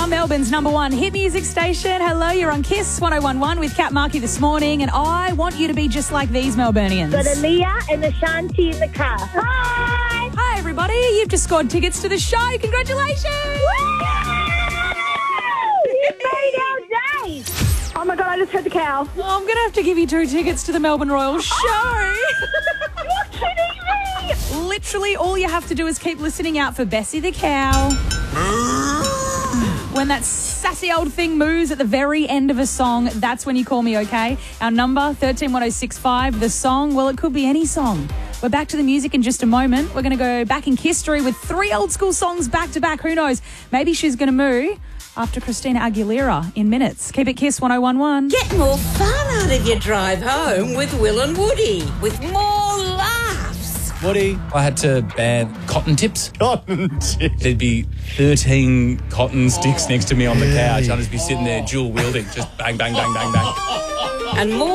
Melbourne's number one hit music station. Hello, you're on Kiss 1011 with Kat Markey this morning, and I want you to be just like these Melburnians. Got Aaliyah and Ashanti in the car. Hi! Hi, everybody. You've just scored tickets to the show. Congratulations! You made our day! Oh my God, I just heard the cow. Oh, I'm going to have to give you 2 tickets to the Melbourne Royal Show. You're kidding me! Literally, all you have to do is keep listening out for Bessie the cow. When that sassy old thing moves at the very end of a song, that's when you call me, okay? Our number, 131065. The song, well, it could be any song. We're back to the music in just a moment. We're going to go back in history with 3 old school songs back to back. Who knows? Maybe she's going to moo after Christina Aguilera in minutes. Keep it Kiss 1011. Get more fun out of your drive home with Will and Woody, with more laughs. Woody, I had to ban cotton tips. Cotton tips. There'd be 13 cotton sticks next to me on the couch. I'd just be sitting there dual wielding, just bang, bang, bang, bang, bang. And more